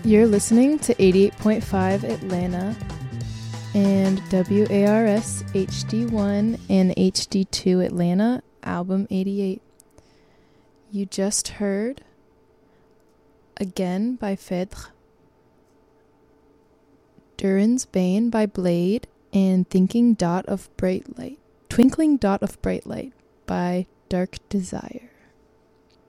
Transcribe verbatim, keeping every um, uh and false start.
You're listening to eighty-eight point five Atlanta and W A R S H D one and H D two Atlanta, album eighty-eight. You just heard Again by Phèdre, Duran's Bane by Blade, and Thinking Dot of Bright Light, Twinkling Dot of Bright Light by Dark Desire.